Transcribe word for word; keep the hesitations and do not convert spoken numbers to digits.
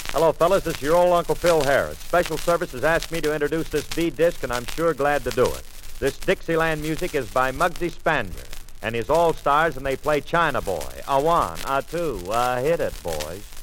Hello, fellas. This is your old Uncle Phil Harris. Special Services asked me to introduce this B-disc, and I'm sure glad to do it. This Dixieland music is by Muggsy Spanier and his all-stars, and they play China Boy. A one, a two, a hit it, boys.